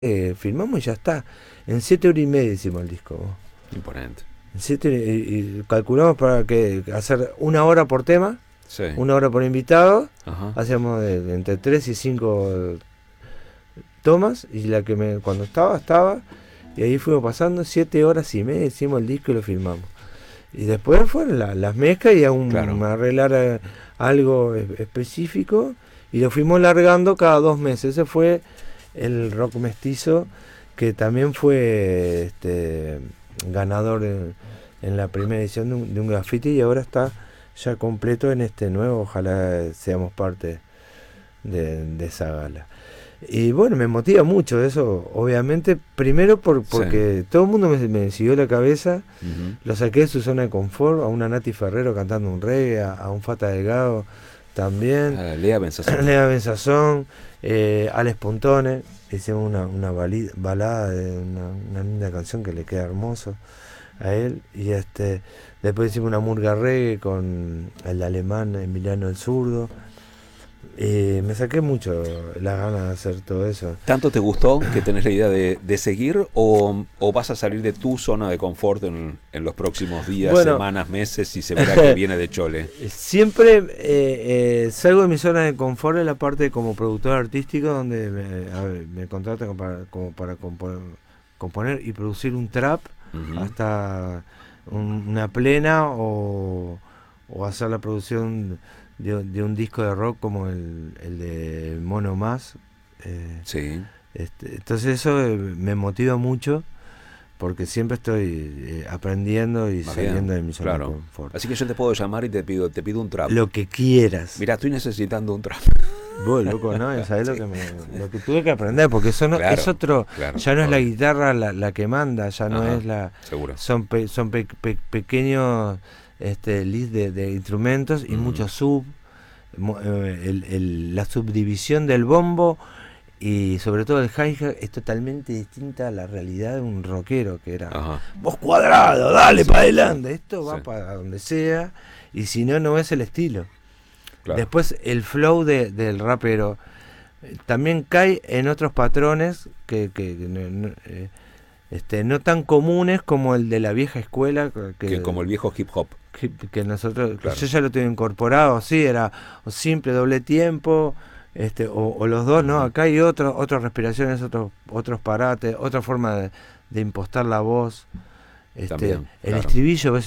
filmamos y ya está. En 7 horas y media hicimos el disco. Imponente. Y calculamos para que hacer 1 hora por tema, Sí. 1 hora por invitado. Ajá. Hacíamos entre 3 y 5 tomas, y la que cuando estaba, y ahí fuimos pasando 7 horas y media, hicimos el disco y lo filmamos. Y después fueron las mezclas y Claro. arreglar algo específico, y lo fuimos largando cada 2 meses. Ese fue el Rock Mestizo, que también fue ganador en la primera edición de un graffiti, y ahora está ya completo en este nuevo. Ojalá seamos parte de esa gala. Y bueno, me motiva mucho eso, obviamente, primero porque todo el mundo me siguió la cabeza. Uh-huh. Lo saqué de su zona de confort, a una Nati Ferrero cantando un reggae, a un Fata Delgado también, Lea Benzazón. Lea Benzazón, Alex Pontone. Hicimos una balada de una linda canción que le queda hermoso a él. Y después hicimos una murga reggae con el alemán Emiliano el Zurdo. Me saqué mucho las ganas de hacer todo eso. ¿Tanto te gustó que tenés la idea de seguir o vas a salir de tu zona de confort en los próximos días, semanas, meses, y se verá que viene de chole? Siempre salgo de mi zona de confort en la parte como productor artístico, donde me contratan como para componer y producir un trap, uh-huh, hasta una plena, o hacer la producción de un disco de rock como el de Mono Más. Sí. Entonces eso me motiva mucho, porque siempre estoy aprendiendo y saliendo de mi zona de confort. Así que yo te puedo llamar y te pido un trap. Lo que quieras. Mirá, estoy necesitando un trap. Vos, loco, ¿no? ¿Sabés sí, lo que tuve que aprender? Porque eso no, es otro. Ya no es la guitarra la que manda, ya no es la. Seguro. Son pequeños list de instrumentos, y muchos sub. La subdivisión del bombo y sobre todo el hi-hat es totalmente distinta a la realidad de un rockero, que era vos cuadrado, dale, para adelante. Esto va para donde sea, y si no es el estilo. Claro. Después el flow del rapero también cae en otros patrones que no tan comunes como el de la vieja escuela, que como el viejo hip hop que nosotros, claro, yo ya lo tengo incorporado. Sí, era o simple, doble tiempo, o los dos, ¿no? Acá hay otras respiraciones, otros parates, otra forma de impostar la voz. También, el estribillo